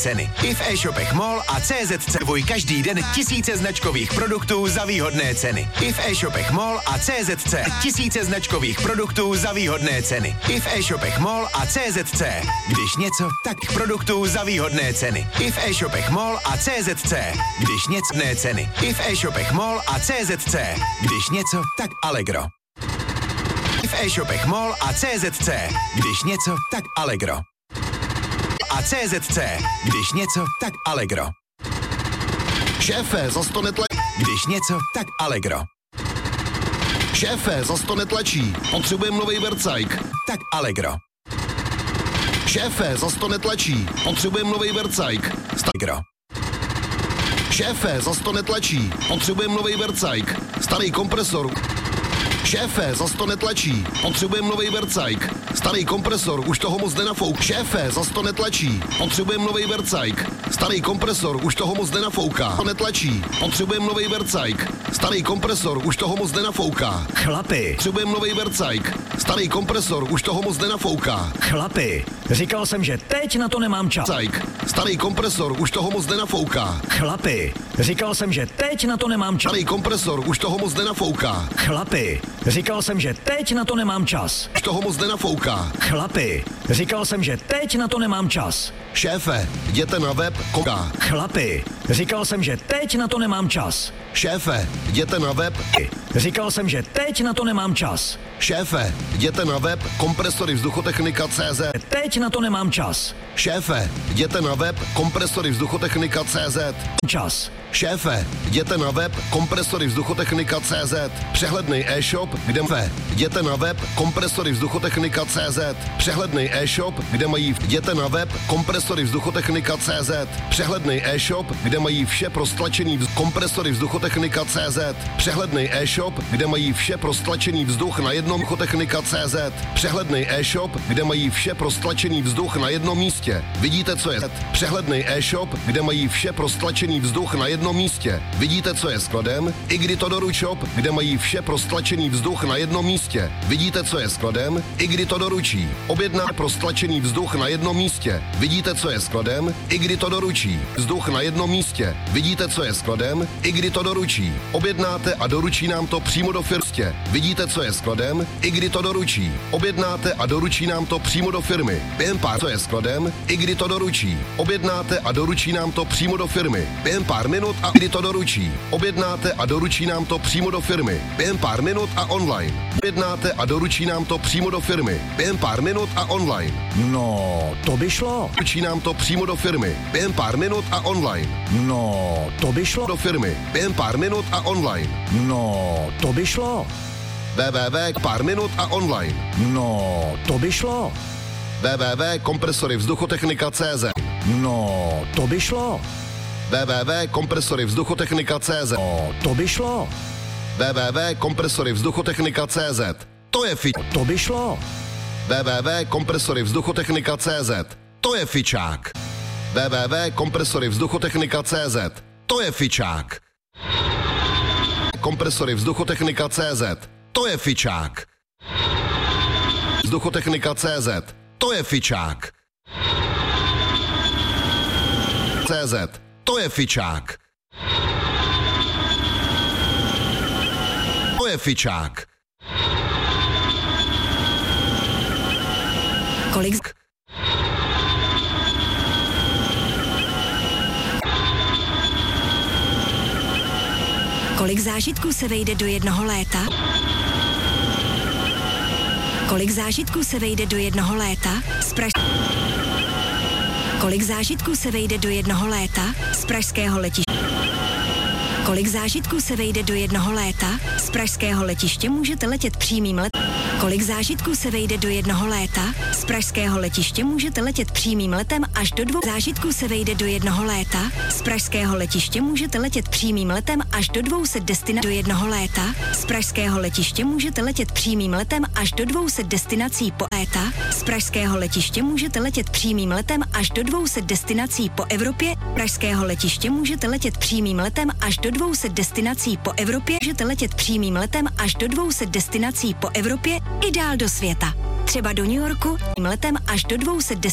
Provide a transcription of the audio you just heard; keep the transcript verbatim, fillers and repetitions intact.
ceny. I v e-shopech MOL a C Z C tvůj každý den tisíce značkových produktů za výhodné ceny. I v e-shopech MOL a C Z C tisíce značkových produktů za výhodné ceny. I v e-shopech MOL a C Z C. Když něco, tak produktů za výhodné ceny. I v e-shopech MOL a C Z C. Když něco, ne ceny. I v e-shopech MOL a C Z C. Když něco, tak Allegro. I v e-shopech MOL a C Z C. Když něco, tak Allegro. A C Z C. Když něco, tak Allegro. Šéfe, zas to netlačí. Když něco, tak Allegro. Šéfe, zas to netlačí. Potřebujeme nový Vercajk. Tak Allegro. Šéfe, zas to netlačí. Potřebujeme nový Vercajk. Allegro. Šéfe, zas to netlačí. Potřebujeme nový Vercajk. Starý kompresor. Šéfe, zas to netlačí. Potřebujeme nový Vercajk. Starý kompresor, už toho moc nenafouk. Šéfe, zas to netlačí. Potřebujeme nový Vercajk. Starý kompresor, už toho moc nenafouká. To netlačí. Potřebujeme nový Vercajk. Starý kompresor, už toho moc nenafouká. Chlapi. Potřebujeme nový Vercajk. Starý kompresor, už toho moc nenafouká. Chlapi, říkal jsem, že teď na to nemám čas. Vercajk. Starý kompresor, už toho moc nenafouká. Chlapi, říkal jsem, že teď na to nemám čas. Starý kompresor, už toho moc nenafouká. Chlapi, říkal jsem, že teď na to nemám čas. Už toho moc nenafouká. Chlapi, říkal jsem, že teď na to nemám čas. Šéfe, jděte na web, koká. Chlapi, říkal jsem, že teď na to nemám čas. Šéfe, jděte na web. Říkal jsem, že teď na to nemám čas. Šéfe, jděte na web kompresory vzduchotechnika tečka cé zet. Teď na to nemám čas. Šéfe, jděte na web kompresory vzduchotechnika tečka cé zet. Čas. Šéfe, jděte na web kompresory vzduchotechnika tečka cé zet. Přehledný e-shop, kde fe. Jděte na web kompresory vzduchotechnika tečka cé zet. Přehledný e-shop, kde mají. Jděte na web kompresory vzduchotechnika tečka cé zet. Přehledný e-shop, kde mají vše pro stlačený vz... kompresory vzduchotechnika tečka cé zet. Přehledný e-shop, kde mají vše pro stlačený vzduch na jednom vzduchotechnika tečka cé zet. Přehledný e-shop, kde mají vše pro stlačený vzduch na jednom místě. Vidíte, co je? Přehledný e-shop, kde mají vše pro stlačený vzduch na jednom místě. Vidíte, co je skladem? I kdy to doruč shop, kde mají vše pro stlačený vzduch na jednom místě. Vidíte, co je skladem? I kdy to doručí. Objedná pro stlačený vzduch na jednom místě. Vidíte, co je skladem? I kdy to doručí. Vzduch na jednom místě. Vidíte, co je skladem? I kdy to doručí. Objednáte a doručí nám to přímo do firmy. Vidíte, co je skladem? I kdy to doručí. Objednáte a doručí nám to přímo do firmy. Během pár, co je skladem? I kdy to doručí. Objednáte a doručí nám to přímo do firmy. Během pár minut a kdy to doručí. Objednáte a doručí nám to přímo do firmy. Během pár minut a online. Objednáte a doručí nám to přímo do firmy. Během pár minut a online. No, to by šlo. Doručí nám to přímo do firmy. Během pár minut a online. No, to by šlo. Do firmy. Během pár minut a online. No, to by šlo. www pár minut a online. No, to by šlo. www kompresory vzduchotechnika tečka cé zet. No, to by šlo. www kompresory vzduchotechnika tečka cé zet. No, to by šlo. www kompresory vzduchotechnika tečka cé zet. To je fi... To by šlo. www kompresory vzduchotechnika tečka cé zet. To je fičák. www kompresory vzduchotechnika tečka cé zet. To je fičák. Kompresory vzduchotechnika tečka cé zet. To je fičák. Vzduchotechnika tečka cé zet. To je fičák. cé zet. To je fičák. To je fičák. Kolik... Kolik zážitků se vejde do jednoho léta? Kolik zážitků se vejde do jednoho léta? Z Praž... Kolik zážitků se vejde do jednoho léta z pražského letiště? Kolik zážitků se vejde do jednoho léta z pražského letiště? Můžete letět přímým letem. Kolik zážitků se vejde do jednoho léta z pražského letiště? Můžete letět přímým letem až do dvou zážitků se vejde do jednoho léta z pražského letiště? Můžete letět přímým letem až do dvou set destinací do jednoho léta z pražského letiště? Můžete letět přímým letem až do dvou set destinací po léta z pražského letiště? Můžete letět přímým letem až do dvou set destinací po Evropě. Pražského letiště můžete letět přímým letem až do dvou set destinací po Evropě. Můžete letět přímým letem až do dvou set destinací po Evropě i dál do světa. Třeba do New Yorku, letem až do dvou set destinací